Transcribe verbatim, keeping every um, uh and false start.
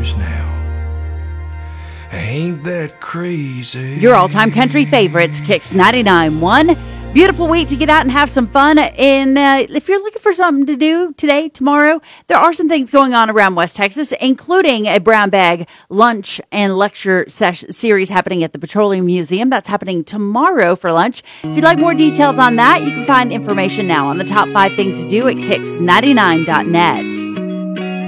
years now. Ain't that crazy? Your all-time country favorites, Kicks ninety-nine point one. Beautiful week to get out and have some fun. And uh, if you're looking for something to do today, tomorrow, there are some things going on around West Texas, including a brown bag lunch and lecture ses- series happening at the Petroleum Museum. That's happening tomorrow for lunch. If you'd like more details on that, you can find information now on the top five things to do at kicks ninety-nine dot net.